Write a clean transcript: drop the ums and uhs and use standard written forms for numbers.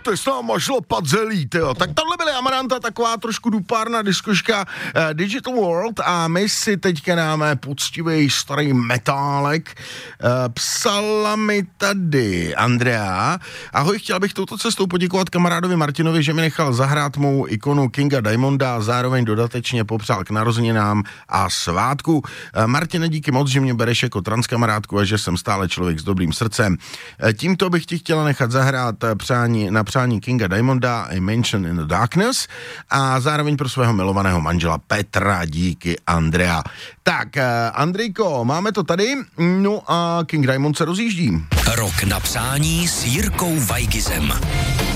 pojďte s náma šlapat zelí, tyjo. Tak tohle byly Amaranta, taková trošku dupárna diskoška Digital World a my si teďka dáme poctivý starý metálek. Psala mi tady Andrea. Ahoj, chtěla bych touto cestou poděkovat kamarádovi Martinovi, že mi nechal zahrát mou ikonu Kinga Diamonda a zároveň dodatečně popřál k narozeninám a svátku. Martine, díky moc, že mě bereš jako transkamarádku a že jsem stále člověk s dobrým srdcem. Tímto bych ti chtěla nechat zahrát na přání Kinga Diamonda I Mention in the Darkness a zároveň pro svého milovaného manžela Petra. Díky, Andrea. Tak, Andrejko, máme to tady, no a King Diamond se rozjíždí. Rok na přání s Jirkou Vajgizem.